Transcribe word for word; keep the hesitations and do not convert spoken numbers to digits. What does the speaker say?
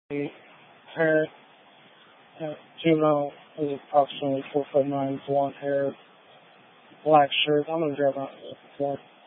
The hair, uh, juvenile is approximately four foot nine, blonde hair, black shirt. I'm gonna grab my.